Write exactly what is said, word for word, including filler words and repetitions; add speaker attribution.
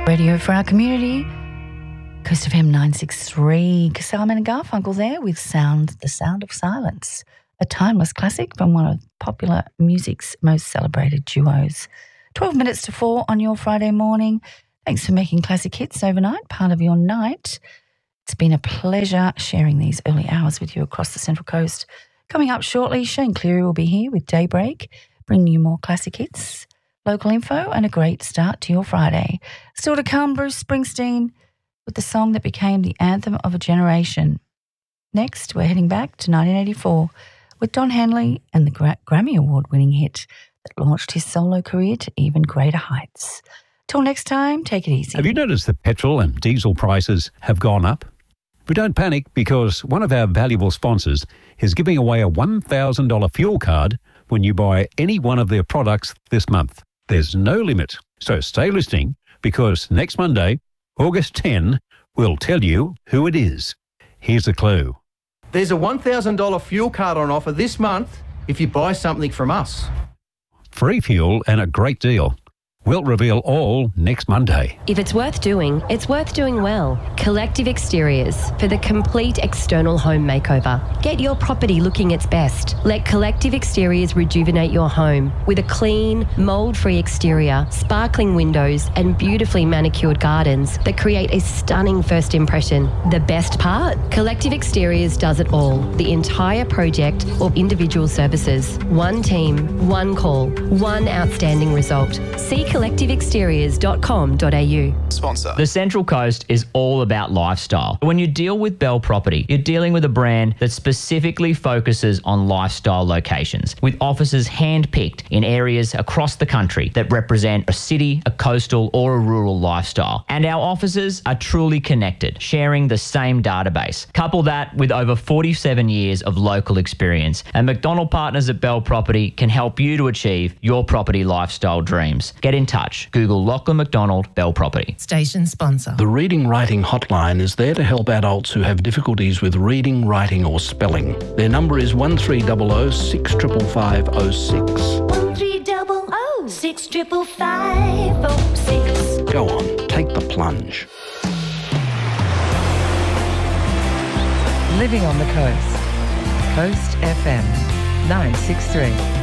Speaker 1: Radio for our community, Coast F M nine sixty-three. Simon and Garfunkel there with Sound, The Sound of Silence, a timeless classic from one of popular music's most celebrated duos. twelve minutes to four on your Friday morning. Thanks for making classic hits overnight part of your night. It's been a pleasure sharing these early hours with you across the Central Coast. Coming up shortly, Shane Cleary will be here with Daybreak, bringing you more classic hits, local info, and a great start to your Friday. Still to come, Bruce Springsteen with the song that became the anthem of a generation. Next, we're heading back to nineteen eighty-four with Don Henley and the Gra- Grammy Award-winning hit that launched his solo career to even greater heights. Till next time, take it easy.
Speaker 2: Have you noticed that petrol and diesel prices have gone up? But don't panic, because one of our valuable sponsors is giving away a one thousand dollars fuel card when you buy any one of their products this month. There's no limit, so stay listening, because next Monday, August tenth, we'll tell you who it is. Here's a clue.
Speaker 3: There's a one thousand dollars fuel card on offer this month if you buy something from us.
Speaker 2: Free fuel and a great deal. We'll reveal all next Monday.
Speaker 4: If it's worth doing, it's worth doing well. Collective Exteriors, for the complete external home makeover. Get your property looking its best. Let Collective Exteriors rejuvenate your home with a clean, mould-free exterior, sparkling windows and beautifully manicured gardens that create a stunning first impression. The best part? Collective Exteriors does it all. The entire project or individual services. One team, one call, one outstanding result. See collective exteriors dot com dot a u.
Speaker 5: Sponsor.
Speaker 6: The Central Coast is all about lifestyle. When you deal with Bell Property, you're dealing with a brand that specifically focuses on lifestyle locations, with offices hand-picked in areas across the country that represent a city, a coastal or a rural lifestyle. And our offices are truly connected, sharing the same database. Couple that with over forty-seven years of local experience, and McDonald Partners at Bell Property can help you to achieve your property lifestyle dreams. Get in touch. Google Lachlan McDonald Bell Property.
Speaker 7: Station sponsor.
Speaker 8: The Reading Writing Hotline is there to help adults who have difficulties with reading, writing or spelling. Their number is one three zero zero six five five zero six.
Speaker 9: one three zero zero six five five zero six.
Speaker 8: Go on, take the plunge.
Speaker 7: Living on the Coast. Coast F M nine sixty-three.